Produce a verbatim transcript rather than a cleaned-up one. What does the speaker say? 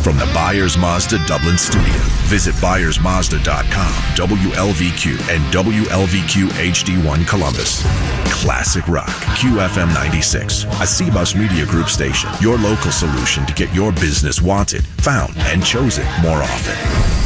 From the Byers Mazda Dublin studio, visit byers mazda dot com, W L V Q, and W L V Q H D one Columbus. Classic Rock, Q F M ninety-six, a C BUS Media Group station. Your local solution to get your business wanted, found, and chosen more often.